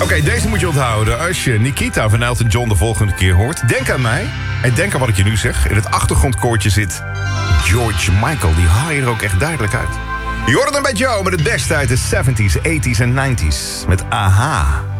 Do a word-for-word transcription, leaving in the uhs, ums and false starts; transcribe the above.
okay, deze moet je onthouden. Als je Nikita van Elton John de volgende keer hoort, denk aan mij. En denk aan wat ik je nu zeg. In het achtergrondkoortje zit George Michael. Die haal je er ook echt duidelijk uit. Je hoort het dan bij Joe met het beste uit de zeventies, tachtiger en negentiger. Met Aha.